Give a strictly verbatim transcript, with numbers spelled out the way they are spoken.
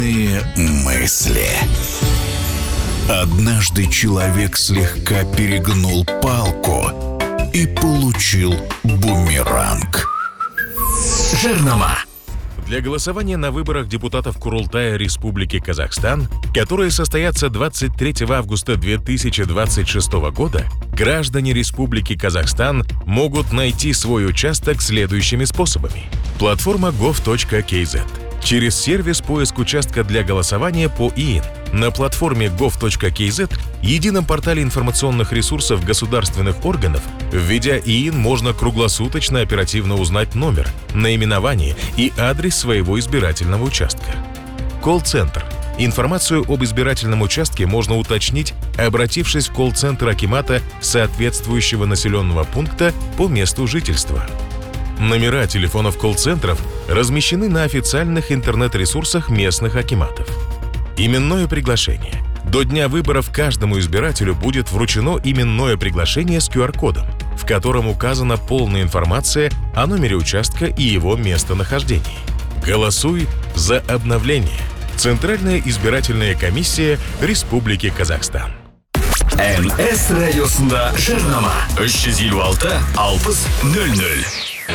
Мысли. Однажды человек слегка перегнул палку и получил бумеранг. Жирнома. Для голосования на выборах депутатов Курултая Республики Казахстан, которые состоятся двадцать третьего августа две тысячи двадцать шестого года, граждане Республики Казахстан могут найти свой участок следующими способами. Платформа gov точка kz. Через сервис «Поиск участка для голосования» по ИИН. На платформе gov точка kz, едином портале информационных ресурсов государственных органов, введя ИИН, можно круглосуточно оперативно узнать номер, наименование и адрес своего избирательного участка. Колл-центр. Информацию об избирательном участке можно уточнить, обратившись в колл-центр акимата соответствующего населенного пункта по месту жительства. Номера телефонов колл-центров размещены на официальных интернет-ресурсах местных акиматов. Именное приглашение. До дня выборов каждому избирателю будет вручено именное приглашение с ку ар кодом, в котором указана полная информация о номере участка и его местонахождении. Голосуй за обновление. Центральная избирательная комиссия Республики Казахстан. эн эс радиосында жирнома үш жүз елу алты алпыс нөл нөл.